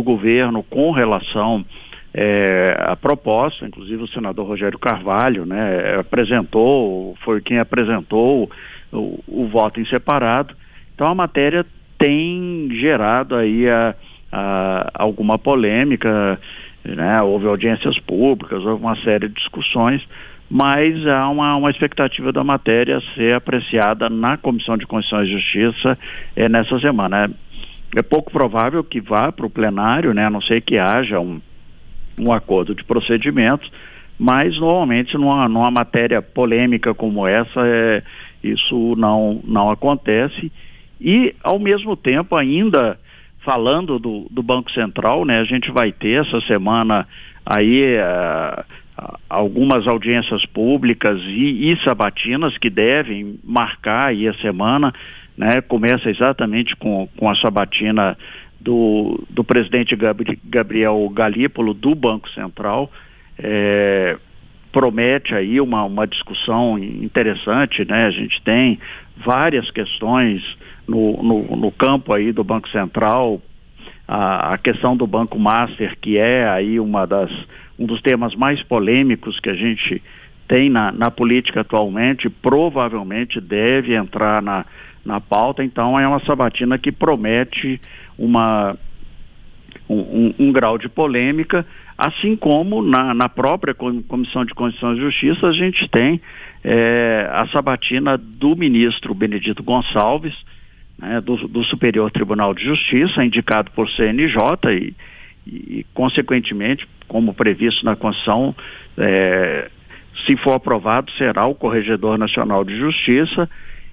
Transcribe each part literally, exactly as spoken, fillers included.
governo com relação é, à proposta, inclusive o senador Rogério Carvalho, né, apresentou, foi quem apresentou o, o voto em separado. Então a matéria tem gerado aí a, a, alguma polêmica, né, houve audiências públicas, houve uma série de discussões, mas há uma, uma expectativa da matéria ser apreciada na Comissão de Constituição e Justiça é, nessa semana. É, é pouco provável que vá para o plenário, né, a não ser que haja um, um acordo de procedimentos, mas normalmente numa, numa matéria polêmica como essa, é, isso não, não acontece. E, ao mesmo tempo, ainda falando do, do Banco Central, né, a gente vai ter essa semana aí uh, algumas audiências públicas e, e sabatinas que devem marcar aí a semana, né? Começa exatamente com, com a sabatina do, do presidente Gabriel Galípolo do Banco Central. É, promete aí uma, uma discussão interessante, né? A gente tem várias questões no, no, no campo aí do Banco Central, a, a questão do Banco Master, que é aí uma das, um dos temas mais polêmicos que a gente tem na, na política atualmente, provavelmente deve entrar na, na pauta. Então é uma sabatina que promete uma, um, um, um grau de polêmica, assim como na, na própria Comissão de Constituição e Justiça a gente tem é, a sabatina do ministro Benedito Gonçalves, né, do, do Superior Tribunal de Justiça, indicado por C N J e, e consequentemente, como previsto na Constituição, é, se for aprovado, será o Corregedor Nacional de Justiça.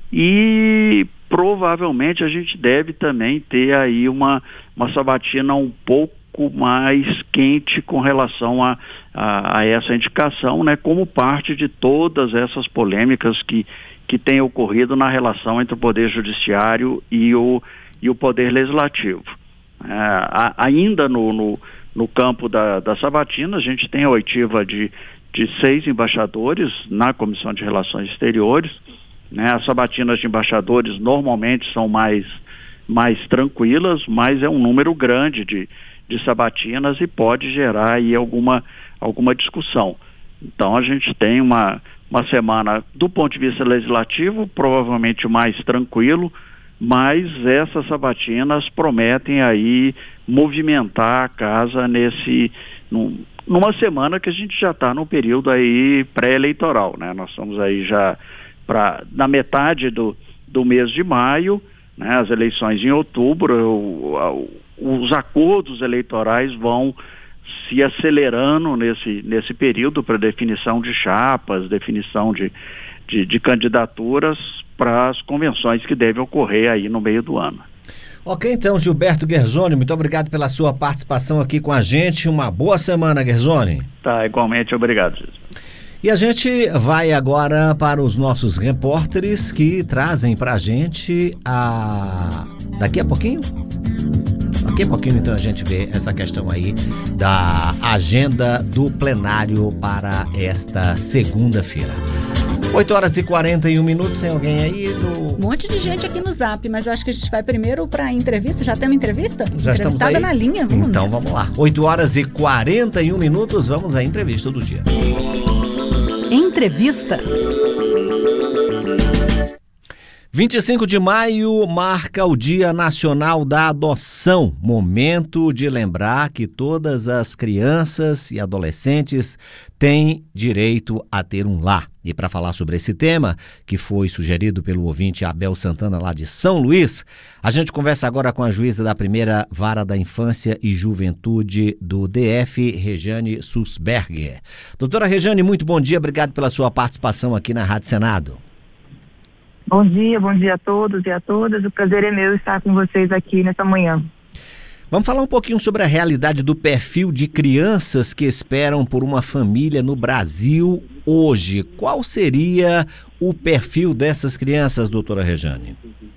E provavelmente a gente deve também ter aí uma, uma sabatina um pouco mais quente com relação a, a, a essa indicação, né, como parte de todas essas polêmicas que, que têm ocorrido na relação entre o Poder Judiciário e o, e o Poder Legislativo. É, a, ainda no, no, no campo da, da sabatina, a gente tem a oitiva de, de seis embaixadores na Comissão de Relações Exteriores, né. As sabatinas de embaixadores normalmente são mais, mais tranquilas, mas é um número grande de de sabatinas e pode gerar aí alguma, alguma discussão. Então a gente tem uma, uma semana, do ponto de vista legislativo, provavelmente mais tranquilo, mas essas sabatinas prometem aí movimentar a casa nesse, num, numa semana que a gente já está no período aí pré-eleitoral, né? Nós estamos aí já pra, na metade do, do mês de maio, né? As eleições em outubro, o, o os acordos eleitorais vão se acelerando nesse, nesse período para definição de chapas, definição de, de, de candidaturas para as convenções que devem ocorrer aí no meio do ano. Ok, então, Gilberto Guerzoni, muito obrigado pela sua participação aqui com a gente. Uma boa semana, Guerzoni. Tá, igualmente, obrigado. E a gente vai agora para os nossos repórteres que trazem para a gente a... daqui a pouquinho? Daqui a pouquinho, então, a gente vê essa questão aí da agenda do plenário para esta segunda-feira. oito horas e quarenta e um minutos, tem alguém aí? Do... Um monte de gente aqui no Zap, mas eu acho que a gente vai primeiro para a entrevista. Já tem uma entrevista? Já estamos aí? Na linha, vamos Então, nessa. vamos lá. oito horas e quarenta e um minutos, vamos à entrevista do dia. Entrevista. vinte e cinco de maio marca o Dia Nacional da Adoção, momento de lembrar que todas as crianças e adolescentes têm direito a ter um lar. E para falar sobre esse tema, que foi sugerido pelo ouvinte Abel Santana lá de São Luís, a gente conversa agora com a juíza da primeira Vara da Infância e Juventude do D F, Rejane Sussberger. Doutora Rejane, muito bom dia, obrigado pela sua participação aqui na Rádio Senado. Bom dia, bom dia a todos e a todas. O prazer é meu estar com vocês aqui nessa manhã. Vamos falar um pouquinho sobre a realidade do perfil de crianças que esperam por uma família no Brasil hoje. Qual seria o perfil dessas crianças, doutora Rejane?